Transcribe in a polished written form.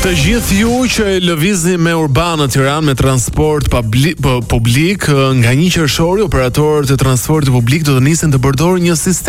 Të gjithë ju që lëvizni me urban në Tiranë me transport publik, nga 1 qershori operatorët e transportit publik do të nisin të përdorin një sistem